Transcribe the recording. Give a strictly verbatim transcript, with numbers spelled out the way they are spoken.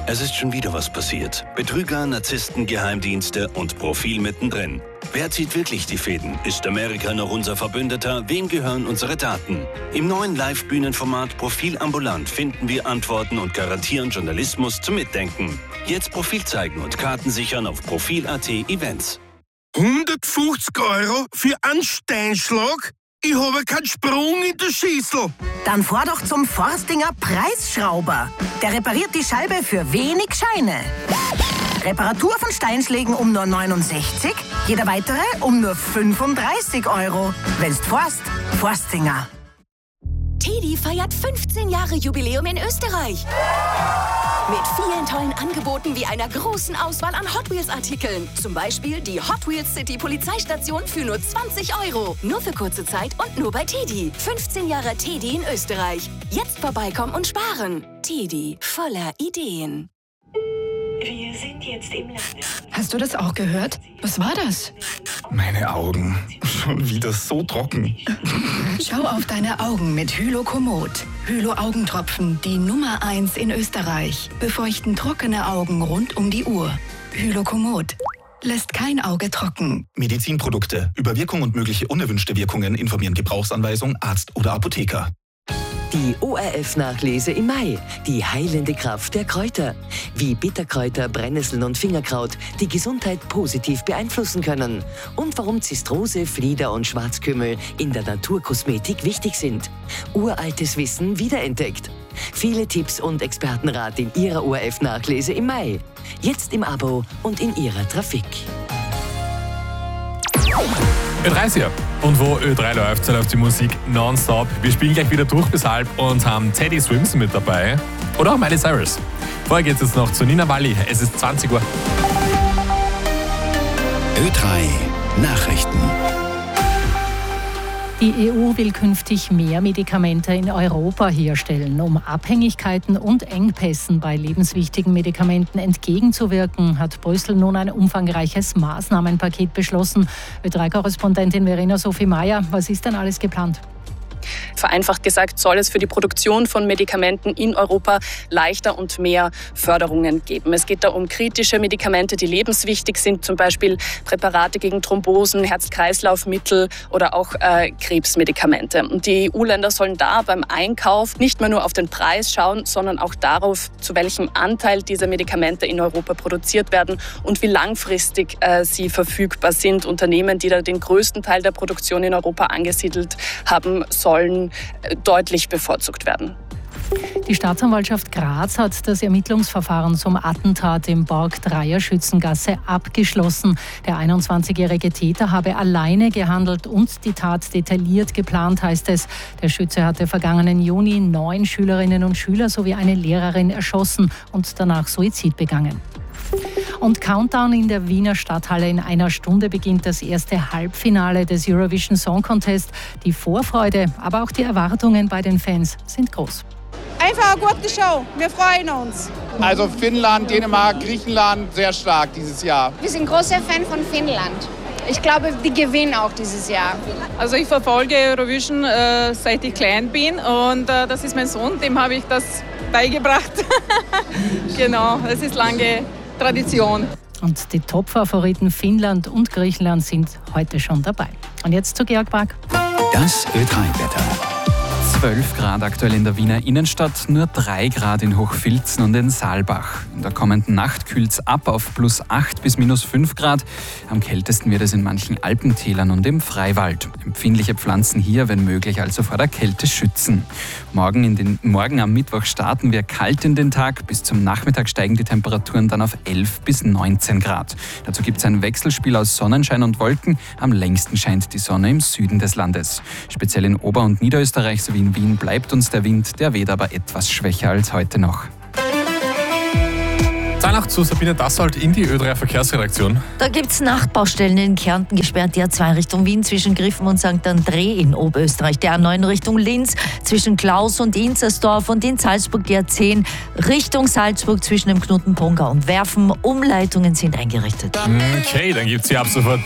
Es ist schon wieder was passiert. Betrüger, Narzissten, Geheimdienste und Profil mittendrin. Wer zieht wirklich die Fäden? Ist Amerika noch unser Verbündeter? Wem gehören unsere Daten? Im neuen Live-Bühnenformat Profil ambulant finden wir Antworten und garantieren Journalismus zum Mitdenken. Jetzt Profil zeigen und Karten sichern auf Profil punkt at Events. hundertfünfzig Euro für einen Steinschlag? Ich habe keinen Sprung in der Schüssel. Dann fahr doch zum Forstinger Preisschrauber. Der repariert die Scheibe für wenig Scheine. Reparatur von Steinschlägen um nur neunundsechzig, jeder weitere um nur fünfunddreißig Euro. Wenn's forst, Forstinger. Teddy feiert fünfzehn Jahre Jubiläum in Österreich. Mit vielen tollen Angeboten wie einer großen Auswahl an Hot Wheels-Artikeln. Zum Beispiel die Hot Wheels City Polizeistation für nur zwanzig Euro. Nur für kurze Zeit und nur bei Teddy. fünfzehn Jahre Teddy in Österreich. Jetzt vorbeikommen und sparen. Teddy, voller Ideen. Wir sind jetzt im Lande. Hast du das auch gehört? Was war das? Meine Augen. Schon wieder so trocken. Schau auf deine Augen mit Hylokomod. Hylo-Augentropfen, die Nummer eins in Österreich. Befeuchten trockene Augen rund um die Uhr. Hylokomod. Lässt kein Auge trocken. Medizinprodukte. Über Wirkung und mögliche unerwünschte Wirkungen informieren Gebrauchsanweisung, Arzt oder Apotheker. Die O R F-Nachlese im Mai. Die heilende Kraft der Kräuter. Wie Bitterkräuter, Brennnesseln und Fingerkraut die Gesundheit positiv beeinflussen können. Und warum Zistrose, Flieder und Schwarzkümmel in der Naturkosmetik wichtig sind. Uraltes Wissen wiederentdeckt. Viele Tipps und Expertenrat in Ihrer O R F-Nachlese im Mai. Jetzt im Abo und in Ihrer Trafik. Ö drei ist hier. Und wo Ö drei läuft, da läuft die Musik nonstop. Wir spielen gleich wieder durch bis halb und haben Teddy Swims mit dabei. Oder auch Miley Cyrus. Vorher geht es jetzt noch zu Nina Walli. Es ist zwanzig Uhr. Ö drei Nachrichten. Die E U will künftig mehr Medikamente in Europa herstellen. Um Abhängigkeiten und Engpässen bei lebenswichtigen Medikamenten entgegenzuwirken, hat Brüssel nun ein umfangreiches Maßnahmenpaket beschlossen. Ö drei Korrespondentin Verena Sophie Meyer, was ist denn alles geplant? Vereinfacht gesagt soll es für die Produktion von Medikamenten in Europa leichter und mehr Förderungen geben. Es geht da um kritische Medikamente, die lebenswichtig sind, zum Beispiel Präparate gegen Thrombosen, Herz-Kreislauf-Mittel oder auch äh, Krebsmedikamente. Und die E U-Länder sollen da beim Einkauf nicht mehr nur auf den Preis schauen, sondern auch darauf, zu welchem Anteil diese Medikamente in Europa produziert werden und wie langfristig äh, sie verfügbar sind. Unternehmen, die da den größten Teil der Produktion in Europa angesiedelt haben, sollen deutlich bevorzugt werden. Die Staatsanwaltschaft Graz hat das Ermittlungsverfahren zum Attentat im Borg Dreier Schützengasse abgeschlossen. Der einundzwanzigjährige Täter habe alleine gehandelt und die Tat detailliert geplant, heißt es. Der Schütze hatte vergangenen Juni neun Schülerinnen und Schüler sowie eine Lehrerin erschossen und danach Suizid begangen. Und Countdown in der Wiener Stadthalle. In einer Stunde beginnt das erste Halbfinale des Eurovision Song Contest. Die Vorfreude, aber auch die Erwartungen bei den Fans sind groß. Einfach eine gute Show. Wir freuen uns. Also Finnland, Dänemark, Griechenland sehr stark dieses Jahr. Wir sind großer Fan von Finnland. Ich glaube, die gewinnen auch dieses Jahr. Also ich verfolge Eurovision äh, seit ich klein bin und äh, das ist mein Sohn, dem habe ich das beigebracht. Genau, es ist lange Tradition. Und die Top-Favoriten Finnland und Griechenland sind heute schon dabei. Und jetzt zu Georg Brack. Das Ö drei Wetter. zwölf Grad aktuell in der Wiener Innenstadt, nur drei Grad in Hochfilzen und in Saalbach. In der kommenden Nacht kühlt es ab auf plus acht bis minus fünf Grad. Am kältesten wird es in manchen Alpentälern und im Freiwald. Empfindliche Pflanzen hier, wenn möglich, also vor der Kälte schützen. Morgen, in den, morgen am Mittwoch starten wir kalt in den Tag. Bis zum Nachmittag steigen die Temperaturen dann auf elf bis neunzehn Grad. Dazu gibt es ein Wechselspiel aus Sonnenschein und Wolken. Am längsten scheint die Sonne im Süden des Landes. Speziell in Ober- und Niederösterreich sowie in Wien bleibt uns der Wind, der weht aber etwas schwächer als heute noch. Danach zu Sabine Dassold in die Ö drei Verkehrsredaktion. Da gibt es Nachtbaustellen in Kärnten, gesperrt die A zwei Richtung Wien zwischen Griffen und Sankt André in Oberösterreich, der A neun Richtung Linz zwischen Klaus und Inzersdorf und in Salzburg die A zehn Richtung Salzburg zwischen dem Knoten Pongau und Werfen. Umleitungen sind eingerichtet. Okay, dann gibt es hier ab sofort